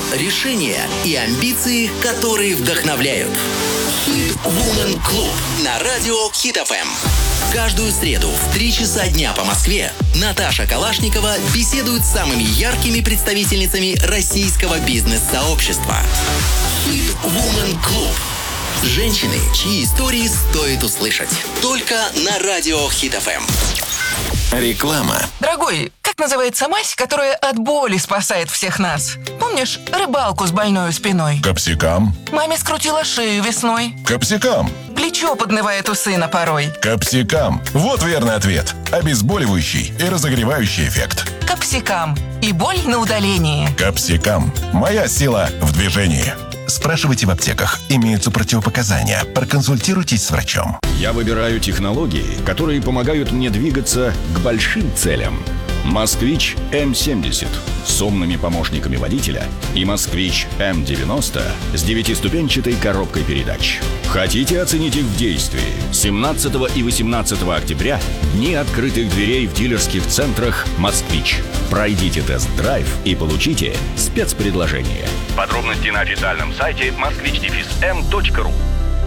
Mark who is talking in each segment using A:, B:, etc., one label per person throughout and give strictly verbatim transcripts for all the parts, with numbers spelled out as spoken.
A: решения и амбиции, которые вдохновляют. Hit Woman Club на радио Hit эф эм. Каждую среду в три часа дня по Москве Наташа Калашникова беседует с самыми яркими представительницами российского бизнес-сообщества. Hit Woman Club. Женщины, чьи истории стоит услышать. Только на радио Hit эф эм. Реклама.
B: Дорогой, как называется мазь, которая от боли спасает всех нас? Помнишь рыбалку с больной спиной?
C: Капсикам.
B: Маме скрутила шею весной.
C: Капсикам.
B: Плечо поднывает у сына порой.
C: Капсикам. Вот верный ответ. Обезболивающий и разогревающий эффект.
B: Капсикам. И боль на удалении.
C: Капсикам. Моя сила в движении. Спрашивайте в аптеках. Имеются противопоказания. Проконсультируйтесь с врачом.
D: Я выбираю технологии, которые помогают мне двигаться к большим целям. «Москвич эм семьдесят» с умными помощниками водителя и «Москвич эм девяносто» с девятиступенчатой коробкой передач. Хотите оценить их в действии? семнадцатого и восемнадцатого октября – дни открытых дверей в дилерских центрах «Москвич». Пройдите тест-драйв и получите спецпредложение. Подробности на официальном сайте москвич эм точка ру.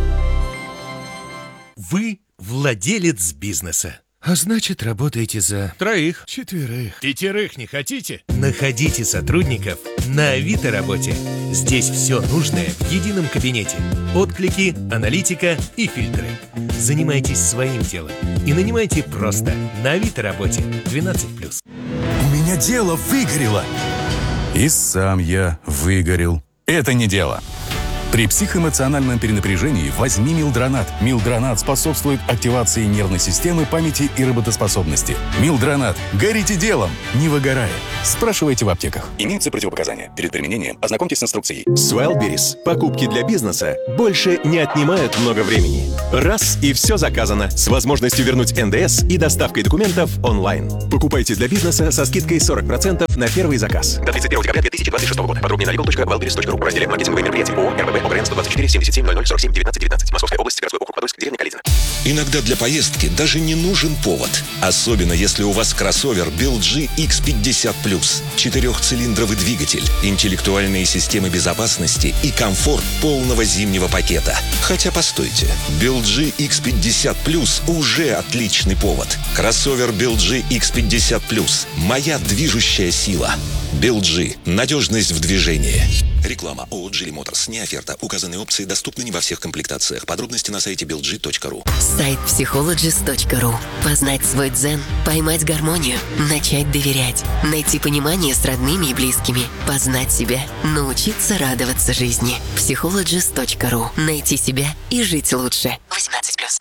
E: Вы владелец бизнеса. А значит, работаете за троих, четверых, пятерых не хотите? Находите сотрудников на Авито работе. Здесь все нужное в едином кабинете. Отклики, аналитика и фильтры. Занимайтесь своим делом и нанимайте просто на Авито работе двенадцать плюс.
F: У меня дело выгорело. И сам я выгорел. Это не дело. При психоэмоциональном перенапряжении возьми Милдронат. Милдронат способствует активации нервной системы, памяти и работоспособности. Милдронат. Горите делом, не выгорая. Спрашивайте в аптеках. Имеются противопоказания. Перед применением ознакомьтесь с инструкцией.
G: С Wildberries покупки для бизнеса больше не отнимают много времени. Раз и все заказано. С возможностью вернуть эн дэ эс и доставкой документов онлайн. Покупайте для бизнеса со скидкой сорок процентов на первый заказ. До тридцать первого декабря две тысячи двадцать шестого года. Подробнее на legal точка wildberries точка ру в разделе «Маркетинговые мероприятия». ООО эр бэ бэ ОГРН сто двадцать четыре семьдесят семь ноль ноль сорок семь девятнадцать девятнадцать. Московская область, городской округ Подольск, деревня Калитина.
A: Иногда для поездки даже не нужен повод. Особенно если у вас кроссовер би эл джи икс пятьдесят плюс. Четырехцилиндровый двигатель, интеллектуальные системы безопасности и комфорт полного зимнего пакета. Хотя постойте, би эл джи икс пятьдесят плюс уже отличный повод. Кроссовер би эл джи икс пятьдесят плюс. Моя движущая сила. би эл джи. Надежность в движении. Реклама. ООО «Джили Моторс». Не оферта. Указанные опции доступны не во всех комплектациях. Подробности на сайте би эл джи точка ру.
H: Сайт психологист точка ру. Познать свой дзен, поймать гармонию, начать доверять, найти понимание с родными и близкими, познать себя, научиться радоваться жизни. психологист точка ру. Найти себя и жить лучше. восемнадцать плюс.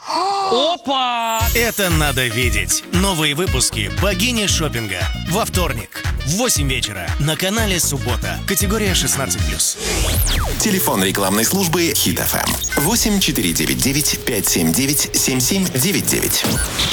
E: Опа! Это надо видеть. Новые выпуски «Богини шопинга» во вторник в восемь вечера на канале «Суббота». Категория шестнадцать плюс.
A: Телефон рекламной службы Hit эф эм. восемь четыре девять девять пять семь девять семь семь девять девять.